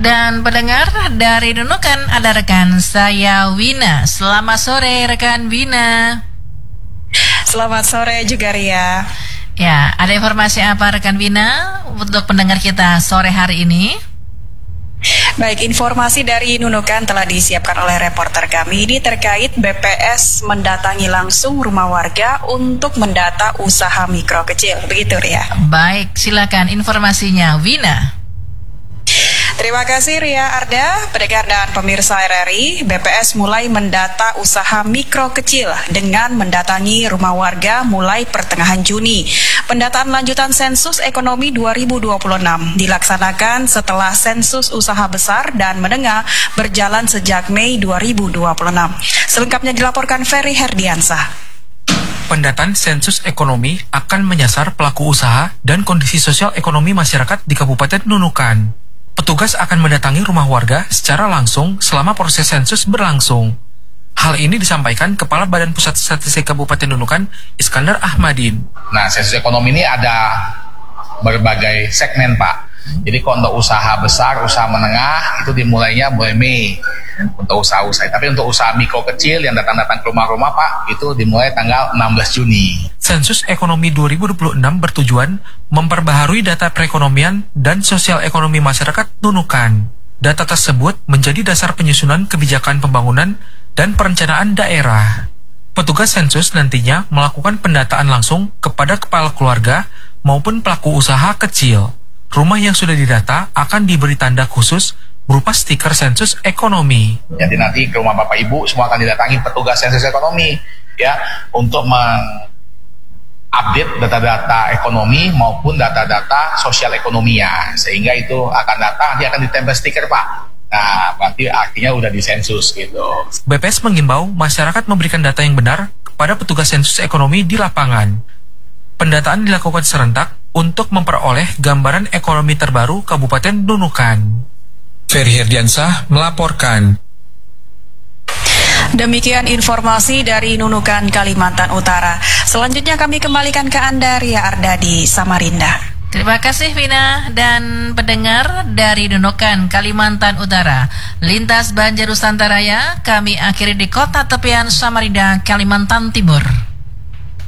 Dan pendengar dari Nunukan ada rekan saya Wina. Selamat sore rekan Wina. Selamat sore juga Ria. Ya, ada informasi apa rekan Wina untuk pendengar kita sore hari ini? Baik, informasi dari Nunukan telah disiapkan oleh reporter kami ini terkait BPS mendatangi langsung rumah warga untuk mendata usaha mikro kecil. Begitu Ria. Baik, silakan informasinya Wina. Terima kasih Ria Arda, pendengar dan pemirsa RRI. BPS mulai mendata usaha mikro kecil dengan mendatangi rumah warga mulai pertengahan Juni. Pendataan lanjutan sensus ekonomi 2026 dilaksanakan setelah sensus usaha besar dan menengah berjalan sejak Mei 2026. Selengkapnya dilaporkan Ferry Herdiansah. Pendataan sensus ekonomi akan menyasar pelaku usaha dan kondisi sosial ekonomi masyarakat di Kabupaten Nunukan. Petugas akan mendatangi rumah warga secara langsung selama proses sensus berlangsung. Hal ini disampaikan Kepala Badan Pusat Statistik Kabupaten Nunukan, Iskandar Ahmadin. Nah, sensus ekonomi ini ada berbagai segmen, Pak. Jadi kalau untuk usaha besar, usaha menengah, itu dimulainya mulai Mei untuk usaha-usaha. Tapi untuk usaha mikro kecil yang datang-datang ke rumah-rumah, Pak, itu dimulai tanggal 16 Juni. Sensus ekonomi 2026 bertujuan memperbaharui data perekonomian dan sosial ekonomi masyarakat Nunukan. Data tersebut menjadi dasar penyusunan kebijakan pembangunan dan perencanaan daerah. Petugas sensus nantinya melakukan pendataan langsung kepada kepala keluarga maupun pelaku usaha kecil. Rumah yang sudah didata akan diberi tanda khusus berupa stiker sensus ekonomi. Jadi nanti ke rumah Bapak Ibu semua akan didatangi petugas sensus ekonomi ya untuk update data-data ekonomi maupun data-data sosial ekonominya, sehingga itu akan datang, nanti akan ditempel stiker, Pak. Nah, berarti artinya udah disensus gitu. BPS mengimbau masyarakat memberikan data yang benar kepada petugas sensus ekonomi di lapangan. Pendataan dilakukan serentak untuk memperoleh gambaran ekonomi terbaru Kabupaten Nunukan. Ferry Herdiansah melaporkan. Demikian informasi dari Nunukan, Kalimantan Utara. Selanjutnya kami kembalikan ke Anda, Ria Arda di Samarinda. Terima kasih Vina dan pendengar dari Nunukan, Kalimantan Utara. Lintas Banjar Nusantara, kami akhiri di kota tepian Samarinda, Kalimantan Timur.